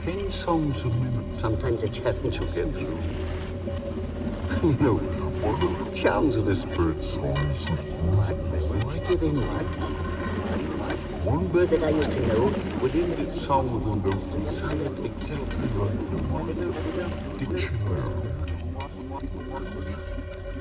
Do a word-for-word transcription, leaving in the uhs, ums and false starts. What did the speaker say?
ten songs a minute. Sometimes a challenge to get through. You know, one of the charms of this bird song is just give in like one bird that I used to know would end its song with a note that sounded exactly like the one. Dictionary.